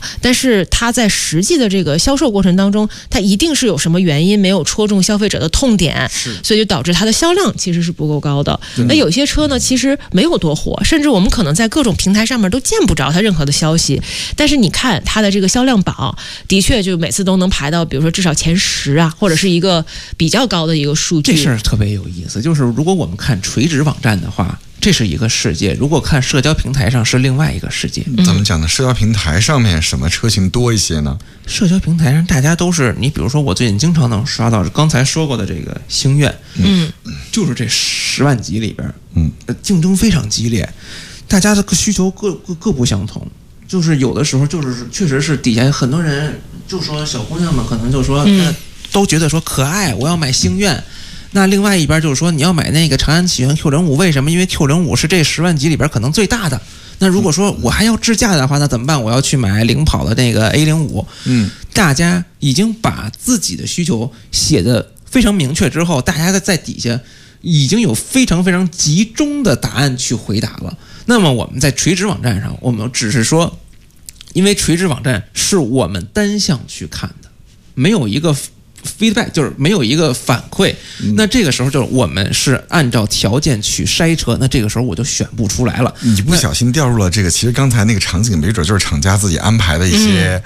但是它在实际的这个销售过程当中，它一定是有什么原因没有戳中消费者的痛点，所以就导致它的销量其实是不够高的。那有些车呢，其实没有多火，甚至我们可能在各种平台上面都见不着它任何的消息，但是你看它的这个销量榜，的确就每次都能排到，比如说至少前10啊，或者是一个比较高的一个数据。 这事儿特别有意思，就是如果我们看垂直网站的话，这是一个世界；如果看社交平台上是另外一个世界。 咱们讲的社交平台上面什么车型多一些呢？ 社交平台上大家都是，你比如说我最近经常能刷到刚才说过的这个星愿，就是这10万级里边，竞争非常激烈，大家的需求各不相同。就是有的时候就是确实是底下很多人就说，小姑娘们可能就说，都觉得说可爱，我要买星愿。那另外一边就是说，你要买那个长安启源 Q05， 为什么？因为 Q05 是这10万级里边可能最大的。那如果说我还要智驾的话，那怎么办？我要去买领跑的那个 A05。大家已经把自己的需求写得非常明确之后，大家在底下已经有非常非常集中的答案去回答了。那么我们在垂直网站上，我们只是说，因为垂直网站是我们单向去看的，没有一个feedback， 就是没有一个反馈，那这个时候就是我们是按照条件去筛车，那这个时候我就选不出来了。 你不小心掉入了这个，其实刚才那个场景没准就是厂家自己安排的一些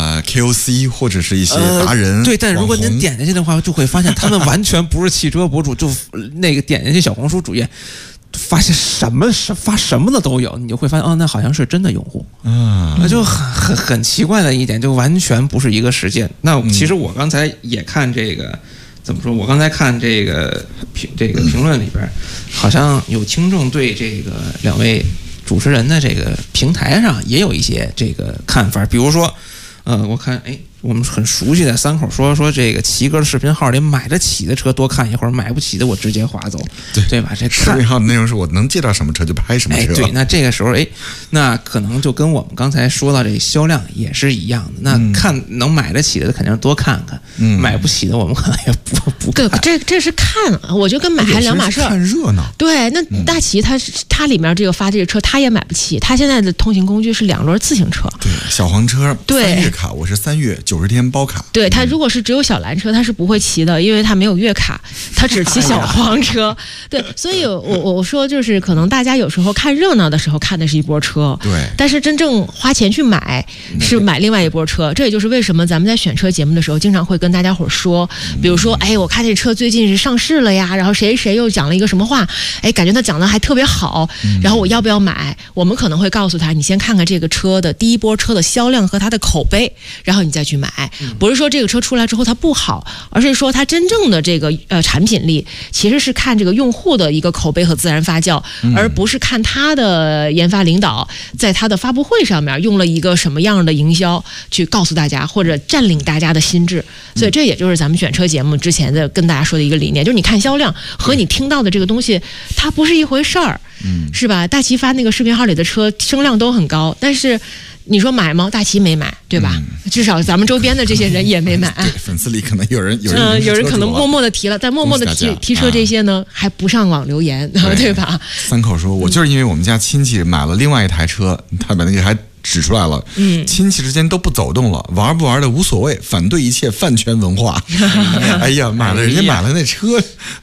KOC 或者是一些达人。 对，但如果您点进去的话，就会发现他们完全不是汽车博主，就那个点进去小红书主页，发现发什么的都有，你就会发现那好像是真的用户，那就很奇怪的一点，就完全不是一个世界。那其实我刚才也看这个，怎么说？我刚才看这个评论里边，好像有听众对这个2位主持人的这个平台上也有一些这个看法，比如说，我看我们很熟悉的三口说这个齐哥的视频号里买得起的车多看一会儿，买不起的我直接划走，对吧？这视频号的内容是我能介绍什么车就拍什么车。 对，那这个时候那可能就跟我们刚才说到这销量也是一样的。那看能买得起的肯定是多看看，买不起的我们可能也不看。 对，这是看，我就跟买还两码事儿。 看热闹。 对，那大齐他里面这个发这个车，他也买不起，他现在的通行工具是2轮自行车。 对，小黄车对 3月卡，我是3月90天包卡。 对，他如果是只有小蓝车，他是不会骑的，因为他没有月卡，他只骑小黄车。对，所以我说就是可能大家有时候看热闹的时候看的是一波车， 对， 但是真正花钱去买是买另外一波车。这也就是为什么咱们在选车节目的时候经常会跟大家伙说，比如说我看这车最近是上市了呀，然后谁又讲了一个什么话，感觉他讲的还特别好，然后我要不要买？我们可能会告诉他，你先看看这个车的第一波车的销量和它的口碑，然后你再去买。不是说这个车出来之后它不好，而是说它真正的这个产品力其实是看这个用户的一个口碑和自然发酵，而不是看他的研发领导在他的发布会上面用了一个什么样的营销去告诉大家或者占领大家的心智。所以这也就是咱们选车节目之前的跟大家说的一个理念，就是你看销量和你听到的这个东西它不是一回事儿，是吧？大齐发那个视频号里的车声量都很高，但是你说买吗？大齐没买，对吧？至少咱们周边的这些人也没买。 对，粉丝里可能有人可能默默的提了，但默默的提车这些呢，还不上网留言，对吧？ 三口说，我就是因为我们家亲戚买了另外一台车，他把那个还指出来了，亲戚之间都不走动了，玩不玩的无所谓，反对一切饭圈文化。哎呀，人家买了那车，